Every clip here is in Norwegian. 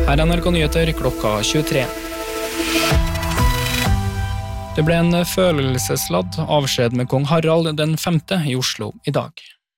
Her NRK Nyheter klokka 23. Det ble en følelsesladd avskjed med kong Harald den 5. i Oslo i dag.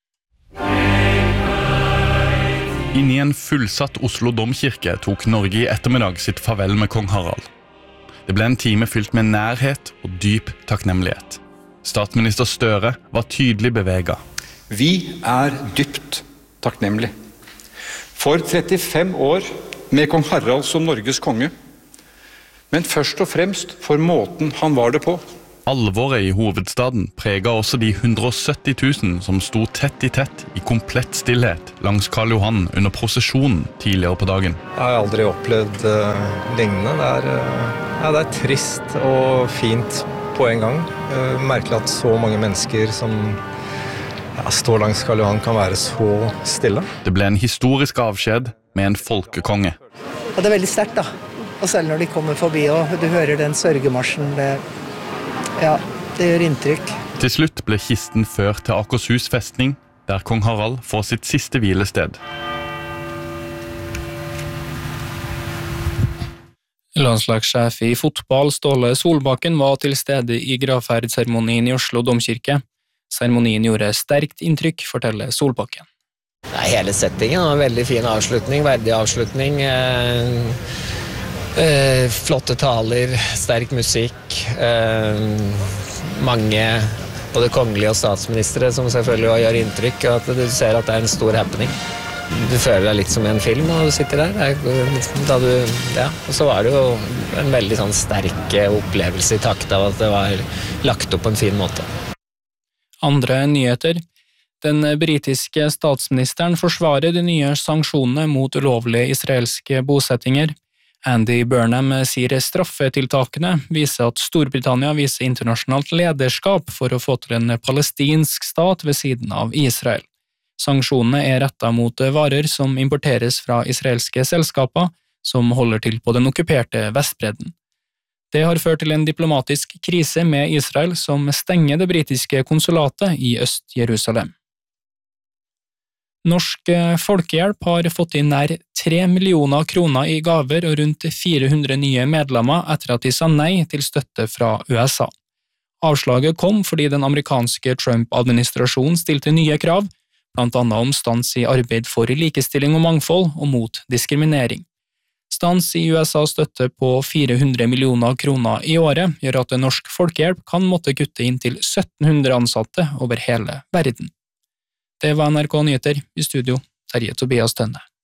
Inne i en fullsatt Oslo domkirke tok Norge i ettermiddag sitt farvel med kong Harald. Det ble en time fylt med nærhet og dyp takknemlighet. Statsminister Støre var tydelig beveget. Vi dypt takknemlige. For 35 år med kong Harald som Norges konge, men først og fremst for måten han var det på. Alvoret i hovedstaden preget også de 170 000 som sto tett i komplett stillhet langs Karl Johan under prosesjonen tidligere på dagen. Jeg har aldri opplevd lignende. Det trist og fint på en gang. Merkelig at så mange mennesker som står langs Karl Johan kan være så stille. Det ble en historisk avskjed med en folkekonge. Det veldig sterkt da, og selv når de kommer forbi og du hører den sørgemarsjen, det gjør inntrykk. Til slutt ble kisten ført til Akershus festning, der kong Harald får sitt siste hvilested. Landslagssjef i fotball Ståle Solbakken var til stede i gravferdsseremonien i Oslo domkirke. Seremonien gjorde sterkt inntrykk, forteller Solbakken. Hele settingen var en veldig fin avslutning, verdig avslutning. Flotte taler, sterk musikk, mange både kongelige og statsministre som selvfølgelig gjør inntrykk, og at du ser at det en stor happening. Du føler deg litt som i en film når du sitter der. Og så var det jo en veldig sånn sterk opplevelse i takt av at det var lagt opp på en fin måte. Andre nyheter. Den britiske statsministeren forsvarer de nye sanksjonene mot ulovlige israelske bosettinger. Andy Burnham sier straffetiltakene viser at Storbritannia viser internasjonalt lederskap for å få til en palestinsk stat ved siden av Israel. Sanksjonene rettet mot varer som importeres fra israelske selskaper som holder til på den okkuperte Vestbredden. Det har ført til en diplomatisk krise med Israel som stenger det britiske konsulatet i Øst-Jerusalem. Norsk Folkehjelp har fått inn nær 3 millioner kroner i gaver og rundt 400 nye medlemmer etter at de sa nei til støtte fra USA. Avslaget kom fordi den amerikanske Trump-administrasjonen stilte nye krav, blant annet om stans i arbeid for likestilling og mangfold og mot diskriminering. Stans i USAs støtte på 400 millioner kroner i året gjør at Norsk Folkehjelp kan måtte kutte inn til 1700 ansatte over hele verden. Det var NRK Nyheter, i studio Terje Tobias Tønne.